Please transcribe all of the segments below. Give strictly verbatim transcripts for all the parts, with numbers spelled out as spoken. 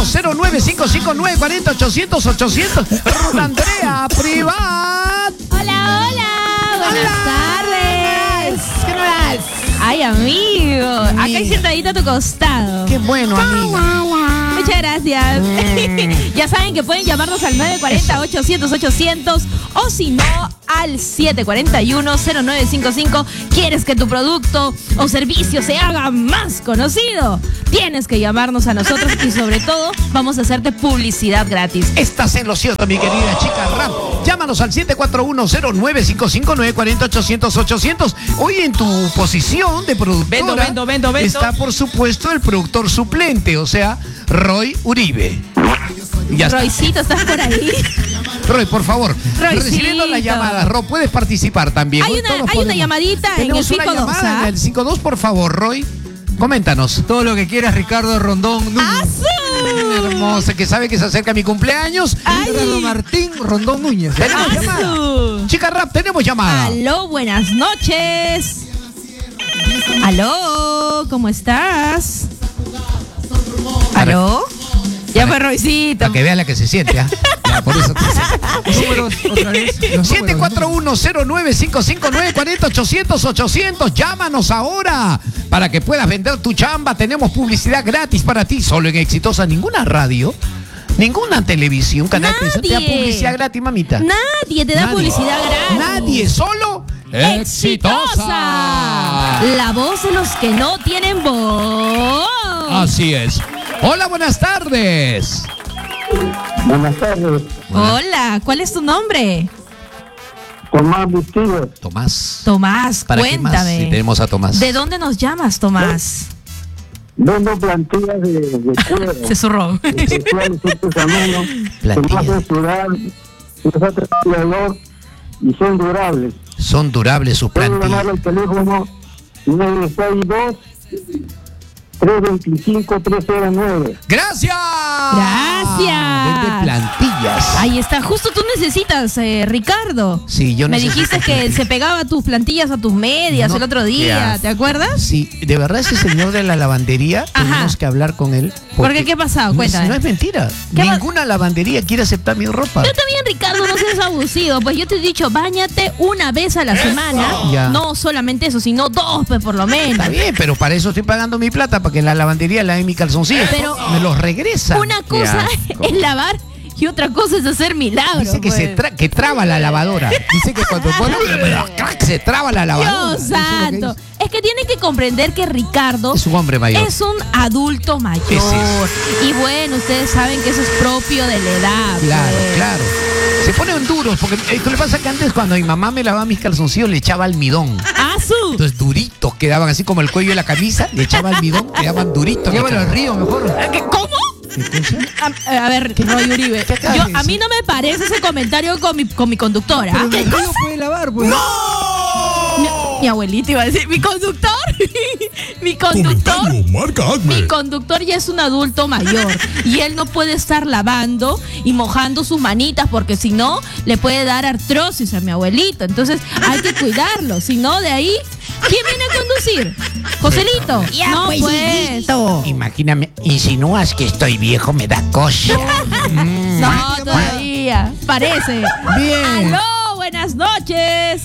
uno cero nueve cinco cinco nueve cuatro cero ochocientos ochocientos. Ruth Andrea Privat. Hola, hola. Buenas tardes. ¿Qué no es? Ay, amigo. Acá hay sentadita a tu costado. Qué bueno, amiga. Muchas gracias. Mm. Ya saben que pueden llamarnos al nueve cuatro cero ochocientos ochocientos o si no al siete cuatro uno cero nueve cinco cinco. ¿Quieres que tu producto o servicio se haga más conocido? Tienes que llamarnos a nosotros y sobre todo vamos a hacerte publicidad gratis. Estás en lo cierto, mi querida chica Rap. Llámanos al siete cuatro uno cero nueve cinco cinco nueve cuatro cero ochocientos ochocientos. Hoy en tu posición de productora Vendo, vendo, vendo, vendo. está, por supuesto, el productor suplente, o sea, Roy Uribe. Ya está. Roycito, ¿estás por ahí? Roy, por favor, Roycito. recibiendo las llamadas. Roy, puedes participar también. Hay Hoy una, todos hay una podemos. llamadita en el Tenemos una cinco dos. llamada en el cinco dos, por favor, Roy. Coméntanos. Todo lo que quieras, Ricardo Rondón Núñez. ¡Azul! Hermosa, que sabe que se acerca mi cumpleaños. Ay. Ricardo Martín Rondón Núñez. Tenemos ¡Azul! llamada. Chica Rap, tenemos llamada. Aló, buenas noches. Aló, ¿cómo estás? ¿Aló? Ya fue Roycito. Para que vea la que se siente, ¿ah? Ya, por eso te Los números, otra vez. Los siete números, cuatro uno cero nueve cinco cinco nueve cuatro cero ochocientos ochocientos. Llámanos ahora para que puedas vender tu chamba. Tenemos publicidad gratis para ti. Solo en Exitosa. Ninguna radio, ninguna televisión, canal Nadie. te da publicidad gratis, mamita. Nadie te da Nadie. publicidad gratis. Nadie, solo Exitosa. La voz de los que no tienen voz. Así es. Hola, buenas tardes. Buenas tardes, Hola, ¿cuál es tu nombre? Tomás Bustillo, Tomás. Tomás, ¿Para qué más? cuéntame. Si tenemos a Tomás. ¿De dónde nos llamas, Tomás? vendo plantillas de, de cuero, Se zurró. especiales hechos a mano, que no Plantillas. hacen sudar, no hacen olor y son durables. Son durables sus Pueden llamar plantillas. al teléfono nueve seis dos, tres dos cinco, tres cero nueve. ¡Gracias! Gracias. Vende plantillas. Ahí está, justo tú necesitas, eh, Ricardo. Sí, yo Me necesito dijiste que plantillas. se pegaba tus plantillas a tus medias No, el otro qué día, asco. ¿te acuerdas? Sí, de verdad ese señor de la lavandería, Ajá. tenemos que hablar con él. ¿Por qué? ¿Qué ha pasado? No, Cuéntame. no es mentira. ¿Qué va- Ninguna lavandería quiere aceptar mi ropa. Yo también, Ricardo, no seas abusivo. Pues yo te he dicho, báñate una vez a la semana. Ya. No solamente eso, sino dos, pues por lo menos. Está bien, pero para eso estoy pagando mi plata, para que en la lavandería la den mi calzoncillo. Pero- me los regresa. Una cosa es lavar y otra cosa es hacer milagros. Dice que pues. se tra- que traba la lavadora. Dice que cuando pone se traba la lavadora. Dios Eso es lo que santo. dice. Es que tienen que comprender que Ricardo Es un hombre mayor. es un adulto mayor. Ese es. Y bueno, ustedes saben que eso es propio de la edad. Claro, pues. claro. Se ponen duros, porque esto le pasa que antes cuando mi mamá me lavaba mis calzoncillos le echaba almidón. ¡Azul! Entonces duritos quedaban así como el cuello de la camisa, le echaba almidón, quedaban duritos. Llévalo al río mejor. ¿Qué- ¿Cómo? A, a ver, Roy Uribe, ¿Qué acabas yo, de a mí no me parece ese comentario con mi, con mi conductora. Pero en el río puede lavar, pues. Mi, mi abuelita iba a decir, mi conductor, mi conductor, Comentario, marca Acme. mi conductor ya es un adulto mayor y él no puede estar lavando y mojando sus manitas porque si no le puede dar artrosis a mi abuelito. Entonces hay que cuidarlo, si no de ahí, ¿quién viene a conducir? Joselito. no, pues. Imagíname, insinúas que estoy viejo, me da cosa. No, todavía. Parece. Bien. Aló, buenas noches.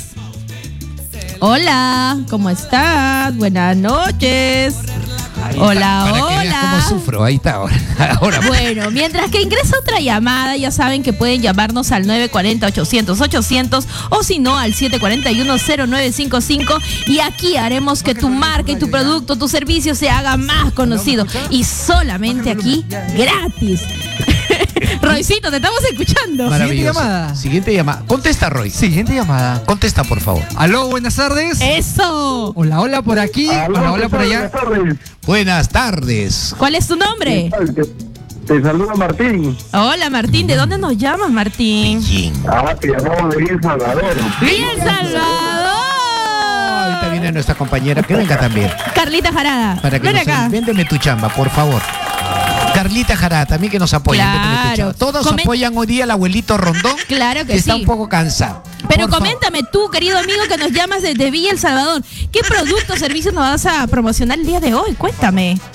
Hola, ¿cómo estás? Buenas noches. Hola, Para que veas hola. cómo sufro, ahí está ahora. Ahora. Bueno, mientras que ingresa otra llamada, ya saben que pueden llamarnos al nueve cuatro cero ochocientos ochocientos o si no al siete cuatro uno cero nueve cinco cinco y aquí haremos que tu marca y tu producto, tu servicio se haga más conocido y solamente aquí gratis. Roycito, te estamos escuchando. Maravilloso. Siguiente llamada. Siguiente llamada. Contesta, Roy. Siguiente llamada. Contesta, por favor. Aló, buenas tardes. Eso. Hola, hola por aquí. Hola, hola por allá. Buenas tardes. Buenas tardes. ¿Cuál es tu nombre? Te, te saluda Martín. Hola, Martín. ¿De dónde nos llamas, Martín? Yin. Ah, te llamamos de El Salvador. ¡Bien, Salvador! Ahorita viene nuestra compañera, que venga también. Carlita Jarada. Para que Ven nos acá. véndeme tu chamba, por favor. Carlita Jara, también que nos apoyen. Claro. véndeme tu chamba. Todos Comen- apoyan hoy día al abuelito Rondón, Claro que está sí. un poco cansado. Pero Por favor. coméntame tú, querido amigo, que nos llamas desde Villa El Salvador. ¿Qué producto o servicio nos vas a promocionar el día de hoy? Cuéntame.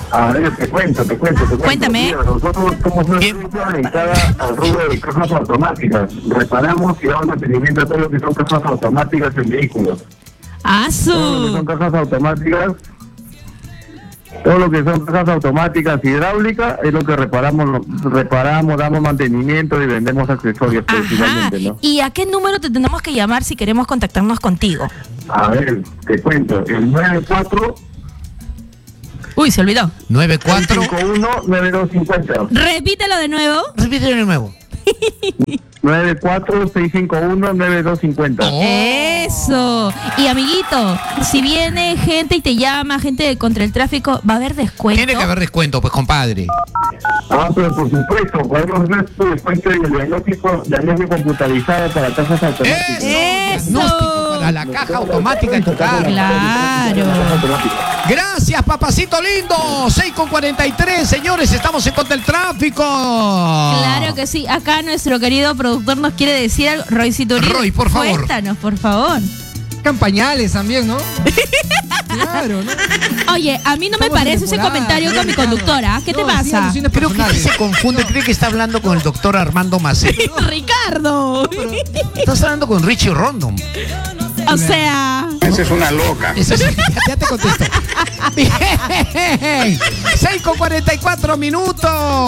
A ver, te cuento, te cuento, te cuento. Cuéntame. Mira, nosotros somos una empresa dedicada al rubro de cajas automáticas. Reparamos y damos mantenimiento a todo lo que son cajas automáticas en vehículos. ¡Asu! Todo lo que son cajas automáticas, todo lo que son cajas automáticas hidráulicas es lo que reparamos, lo- reparamos, damos mantenimiento y vendemos accesorios Ajá. principalmente, ¿no? ¿Y a qué número te tenemos que llamar si queremos contactarnos contigo? A ver, te cuento, el nueve cuatro Uy, se olvidó. nueve cuatro. cinco uno nueve dos cinco cero. Repítelo de nuevo. Repítelo de nuevo. nueve cuatro seis cinco uno nueve dos cinco cero. Oh. Eso. Y amiguito, si viene gente y te llama, gente de contra el tráfico, ¿va a haber descuento? Tiene que haber descuento, pues, compadre. Ah, pero por supuesto, podemos ver tu descuento y el diagnóstico, diagnóstico computarizado para cajas automáticas. ¡Eso! Diagnóstico para la caja automática en tu carro. Claro. Gracias, papacito lindo. seis con cuarenta y tres, señores, estamos en contra del tráfico. Claro que sí. Acá nuestro querido productor nos quiere decir algo. Roycito Uribe, Roy, por favor. Cuéntanos, por favor. Campañales también, ¿no? Claro, ¿no? Oye, a mí no me Estamos en parece ese temporada, comentario con mi Ricardo. conductora. ¿Qué te No, sí, pasa? alucina Creo que personales. se confunde, cree que está hablando con el doctor Armando Macedo. Ricardo. Estás hablando con Richie Rondon. O sea, Esa es una loca. Eso sí, ya, ya te contesto. Bien. seis con cuarenta y cuatro minutos.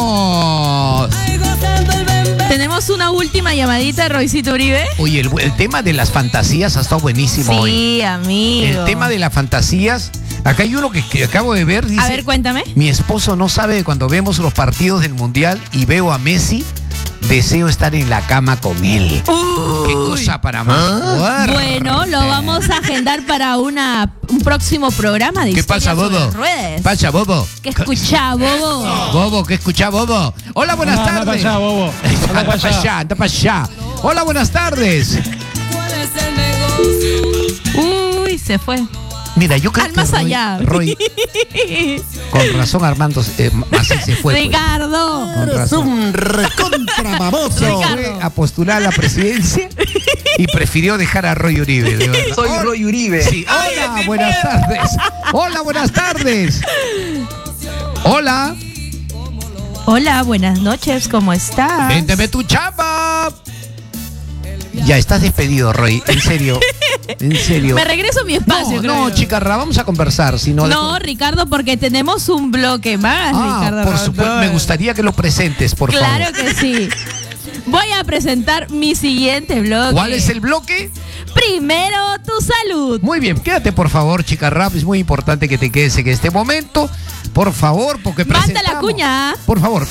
tenemos una última llamadita, Roycito Uribe. Oye, el, el tema de las fantasías ha estado buenísimo hoy. Sí, amigo. El tema de las fantasías. Acá hay uno que, que acabo de ver. Dice, A ver, cuéntame. mi esposo no sabe de cuando vemos los partidos del Mundial y veo a Messi, deseo estar en la cama con él. Qué cosa para más fuerte. Bueno, lo vamos a agendar para una, un próximo programa de ¿Qué historias pasa, sobre Bobo? ruedas. ¿Qué pasa, Bobo? ¿Qué escuchá, Bobo? Bobo, ¿qué escucha, Bobo? Hola, buenas Anda, anda tardes. para allá, Bobo. Anda Anda para para allá. allá, anda para allá. Hola, buenas tardes. Uy, se fue. Mira, yo creo Al que más Roy- allá. Roy, con razón Armando eh, así se fue. pues. Ricardo. Con razón. un recontra baboso. Ricardo. Fue a postular a la presidencia y prefirió dejar a Roy Uribe. de verdad. Soy Roy Uribe. Sí. Hola, buenas tardes. Hola, buenas tardes. Hola. Hola, buenas noches, ¿cómo estás? Véndeme tu chamba. Ya estás despedido, Roy. En serio. En serio. Me regreso a mi espacio, No, creo no, yo. chicarra, vamos a conversar. Si no, No, Ricardo, porque tenemos un bloque más, Ah, Ricardo. por Rondón. supuesto, me gustaría que lo presentes, por Claro favor. que sí. Voy a presentar mi siguiente bloque. ¿Cuál es el bloque? Primero, tu salud. Muy bien, quédate por favor, chica rap. Es muy importante que te quedes en este momento. Por favor, porque Manda la presentamos. cuña. Por favor.